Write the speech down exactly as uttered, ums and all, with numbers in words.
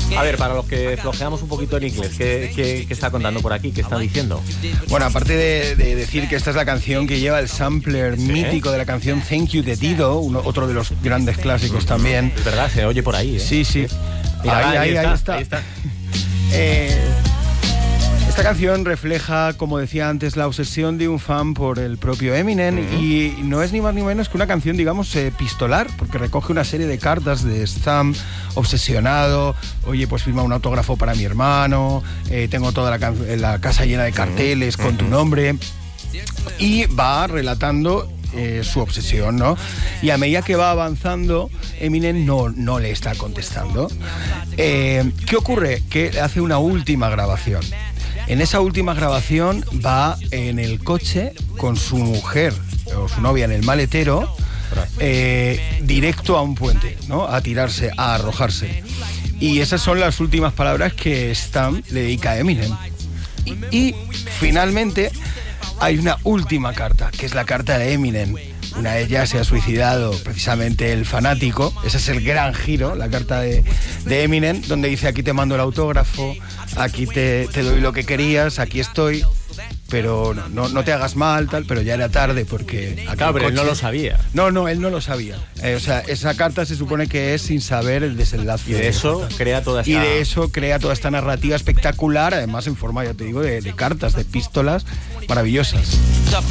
A ver, para los que flojeamos un poquito en inglés, ¿qué, qué, qué está contando por aquí? ¿Qué está diciendo? Bueno, aparte de, de decir que esta es la canción que lleva el sampler ¿Sí? mítico de la canción Thank You de Dido, uno, otro de los grandes clásicos también. Es verdad, se oye por ahí, ¿eh? Sí, sí. Mira, ahí, ahí, ahí, está, ahí está. ahí está. Eh, esta canción refleja, como decía antes, la obsesión de un fan por el propio Eminem, uh-huh. y no es ni más ni menos que una canción, digamos, eh, pistolar, porque recoge una serie de cartas de Sam obsesionado. Oye, pues firma un autógrafo para mi hermano, eh, tengo toda la, la casa llena de carteles uh-huh. con tu nombre, y va relatando Eh, su obsesión, ¿no? Y a medida que va avanzando, Eminem no, no le está contestando. Eh, ¿Qué ocurre? Que hace una última grabación. En esa última grabación va en el coche con su mujer o su novia en el maletero, eh, directo a un puente, ¿no? A tirarse, a arrojarse. Y esas son las últimas palabras que Stan le dedica a Eminem. Y, y finalmente hay una última carta, que es la carta de Eminem. Una de ellas se ha suicidado precisamente el fanático. Ese es el gran giro, la carta de, de Eminem, donde dice: aquí te mando el autógrafo, aquí te, te doy lo que querías, aquí estoy, pero no, no, no te hagas mal, tal. Pero ya era tarde porque... Claro, pero él no lo sabía. No, no, él no lo sabía. Eh, o sea, esa carta se supone que es sin saber el desenlace. Y de eso crea toda esta... Y de eso crea toda esta narrativa espectacular, además en forma, ya te digo, de, de cartas, de epístolas maravillosas.